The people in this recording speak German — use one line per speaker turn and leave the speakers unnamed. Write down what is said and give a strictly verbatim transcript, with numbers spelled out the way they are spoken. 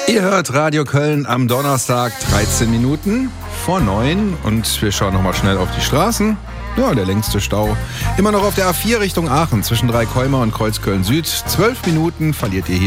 Ihr hört Radio Köln am Donnerstag, dreizehn Minuten vor neun. Und wir schauen nochmal schnell auf die Straßen. Ja, der längste Stau. Immer noch auf der A vier Richtung Aachen zwischen Dreikolmer und Kreuzköln Süd. Zwölf Minuten verliert ihr hier.